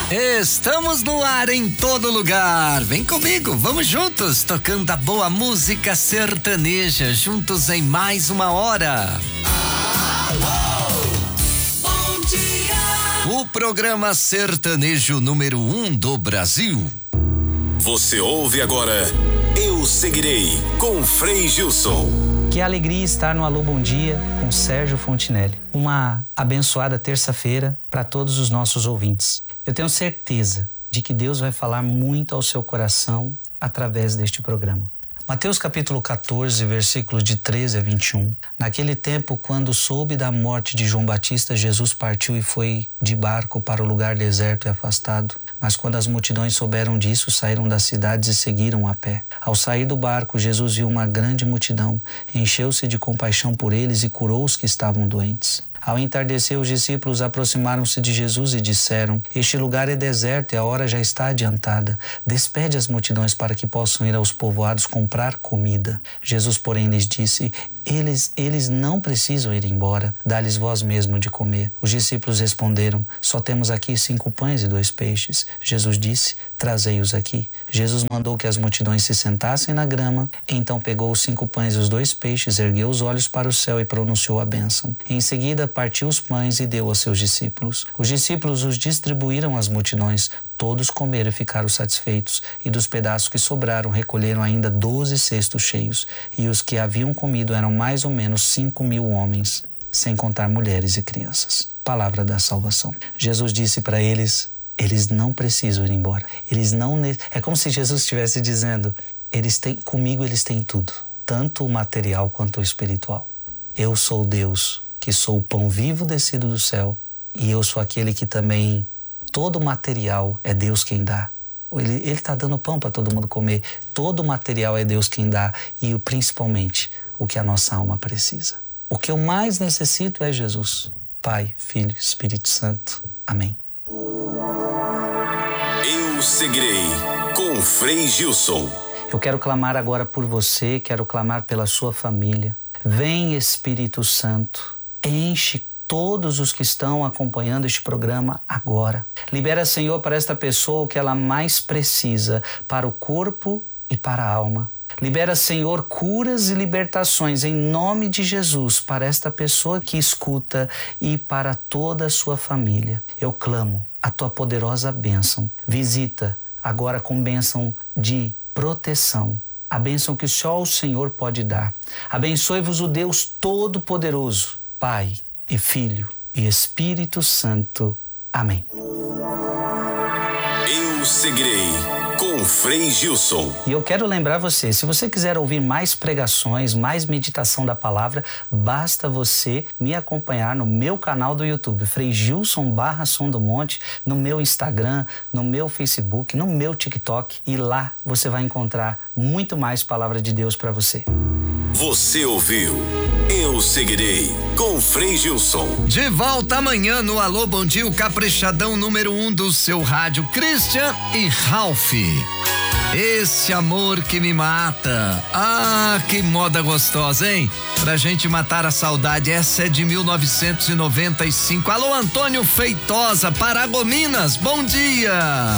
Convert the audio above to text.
Estamos no ar em todo lugar. Vem comigo, vamos juntos, tocando a boa música sertaneja, juntos em mais uma hora. Bom dia. O programa sertanejo número 1 do Brasil. Você ouve agora Eu Seguirei, com Frei Gilson. Que alegria estar no Alô Bom Dia com Sérgio Fontinelli. Uma abençoada terça-feira para todos os nossos ouvintes. Eu tenho certeza de que Deus vai falar muito ao seu coração através deste programa. Mateus capítulo 14, versículos de 13 a 21. Naquele tempo, quando soube da morte de João Batista, Jesus partiu e foi de barco para o lugar deserto e afastado. Mas quando as multidões souberam disso, saíram das cidades e seguiram a pé. Ao sair do barco, Jesus viu uma grande multidão, encheu-se de compaixão por eles e curou os que estavam doentes. Ao entardecer, os discípulos aproximaram-se de Jesus e disseram: Este lugar é deserto e a hora já está adiantada. Despede as multidões para que possam ir aos povoados comprar comida. Jesus, porém, lhes disse: Eles não precisam ir embora. Dá-lhes vós mesmo de comer. Os discípulos responderam: Só temos aqui 5 pães e 2 peixes. Jesus disse: Trazei-os aqui. Jesus mandou que as multidões se sentassem na grama. Então pegou os 5 pães e os 2 peixes, ergueu os olhos para o céu e pronunciou a bênção. Em seguida, partiu os pães e deu aos seus discípulos. Os discípulos os distribuíram às multidões. Todos comeram e ficaram satisfeitos, e dos pedaços que sobraram recolheram ainda 12 cestos cheios, e os que haviam comido eram mais ou menos 5.000 homens, sem contar mulheres e crianças. Palavra da salvação. Jesus disse para eles: eles não precisam ir embora. É como se Jesus estivesse dizendo: comigo eles têm tudo, tanto o material quanto o espiritual. Eu sou Deus, que sou o pão vivo descido do céu, e eu sou aquele que também, todo o material é Deus quem dá. Ele está dando pão para todo mundo comer. Todo o material é Deus quem dá, e principalmente o que a nossa alma precisa. O que eu mais necessito é Jesus. Pai, Filho, Espírito Santo. Amém. Eu Seguirei, com Frei Gilson. Eu quero clamar agora por você, quero clamar pela sua família. Vem, Espírito Santo, enche todos os que estão acompanhando este programa agora. Libera, Senhor, para esta pessoa o que ela mais precisa, para o corpo e para a alma. Libera, Senhor, curas e libertações em nome de Jesus para esta pessoa que escuta e para toda a sua família. Eu clamo a tua poderosa bênção. Visita agora com bênção de proteção. A bênção que só o Senhor pode dar. Abençoe-vos o Deus Todo-Poderoso, Pai e Filho e Espírito Santo. Amém. Eu Seguirei, com Frei Gilson. E eu quero lembrar você, se você quiser ouvir mais pregações, mais meditação da palavra, basta você me acompanhar no meu canal do YouTube, Frei Gilson /Som do Monte, no meu Instagram, no meu Facebook, no meu TikTok, e lá você vai encontrar muito mais palavra de Deus para você. Você ouviu Eu Seguirei, com Frei Gilson. De volta amanhã no Alô Bom Dia, o caprichadão número 1 do seu rádio, Christian e Ralph. Esse amor que me mata. Ah, que moda gostosa, hein? Pra gente matar a saudade, essa é de 1995. Alô, Antônio Feitosa, Paragominas, bom dia!